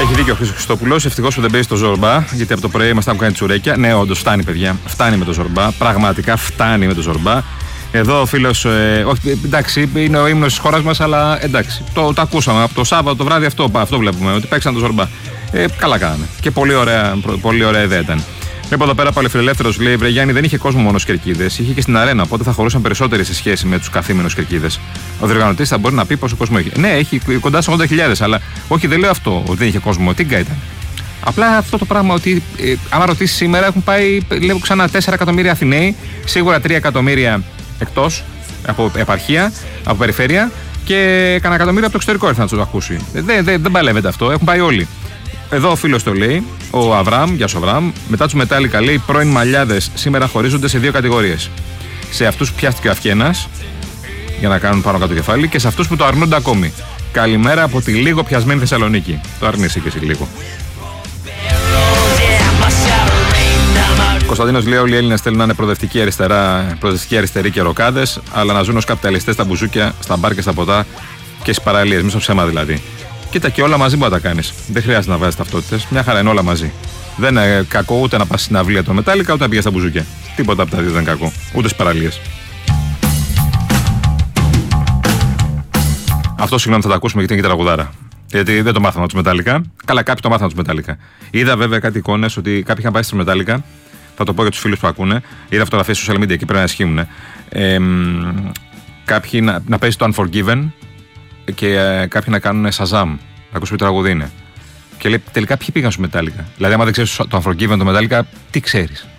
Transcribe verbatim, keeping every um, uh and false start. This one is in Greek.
Έχει δίκιο ο Χρήστος Χριστόπουλος. Ευτυχώς που δεν παίζει το Ζορμπά, γιατί από το πρωί ήμασταν που κάνει τσουρέκια. Ναι, όντως φτάνει, παιδιά. Φτάνει με το Ζορμπά. Πραγματικά φτάνει με το Ζορμπά. Εδώ ο φίλος. Ε, όχι, εντάξει, είναι ο ύμνος της χώρας μας, αλλά εντάξει. Το, το ακούσαμε από το Σάββατο το βράδυ αυτό. Αυτό βλέπουμε. Ότι παίξαν το Ζορμπά. Ε, καλά κάνανε. Και πολύ ωραία, πολύ ωραία ιδέα ήταν. Βλέπω εδώ πέρα πάλι φιλελεύθερος λέει: Βρε Γιάννη, δεν είχε κόσμο μόνο στις κερκίδες. Είχε και στην αρένα. Οπότε θα χωρούσαν περισσότεροι σε σχέση με τους καθήμενους κερκίδες. Ο διοργανωτής θα μπορεί να πει πόσο κόσμο έχει. Ναι, έχει κοντά σε ογδόντα χιλιάδες, αλλά όχι, δεν λέω αυτό ότι δεν είχε κόσμο. Τι γκά ήταν. Απλά αυτό το πράγμα ότι, ε, άμα ρωτήσει σήμερα, έχουν πάει, λέω ξανά, τέσσερα εκατομμύρια Αθηναίοι, σίγουρα τρία εκατομμύρια εκτός από επαρχία, από περιφέρεια και κανένα εκατομμύριο από το εξωτερικό έρθει να του ακούσει. Δεν, δεν, δεν παλεύεται αυτό, έχουν πάει όλοι. Εδώ ο φίλος το λέει, ο Αβραμ, γεια σου Αβραμ, μετά τους Μετάλλικα λέει: πρώην μαλλιάδες σήμερα χωρίζονται σε δύο κατηγορίες. Σε αυτούς που πιάστηκε ο Αυχένας για να κάνουν πάνω κάτω κεφάλι και σε αυτούς που το αρνούνται ακόμη. Καλημέρα από τη λίγο πιασμένη Θεσσαλονίκη. Το αρνείσαι και εσύ λίγο. Κωνσταντίνος λέει: όλοι οι Έλληνες θέλουν να είναι προοδευτικοί αριστερά, προοδευτικοί αριστεροί και ροκάδες, αλλά να ζουν ως καπιταλιστές στα μπουζούκια, στα μπαρ και στα ποτά και στις παραλίες. Μη στο ψέμα δηλαδή. Κοίτα, και όλα μαζί μπορεί να τα κάνεις. Δεν χρειάζεται να βάζεις ταυτότητες. Μια χαρά είναι όλα μαζί. Δεν είναι κακό ούτε να πας στην αυλία των Μετάλλικα ούτε να πηγαίνεις στα μπουζούκια. Τίποτα από τα δύο δεν είναι κακό. Ούτε στις παραλίες. Αυτό συγγνώμη θα τα ακούσουμε γιατί είναι και τραγουδάρα. Γιατί δεν το μάθαμε τους Μετάλλικα. Καλά, κάποιοι το μάθαμε τους Μετάλλικα. Είδα βέβαια κάτι εικόνες ότι κάποιοι είχαν πάει στους Μετάλλικα. Θα το πω για τους φίλους που ακούνε. Είδα φωτογραφίες social media και πρέπει να ισχύουν. Ε, κάποιοι να, να παίζει το Unforgiven και ε, κάποιοι να κάνουν Shazam. Να ακούσουμε τι τραγουδί είναι. Και λέει τελικά ποιοι πήγαν στους Μετάλλικα. Δηλαδή, άμα δεν ξέρεις το Unforgiven, το Μετάλλικα, τι ξέρεις.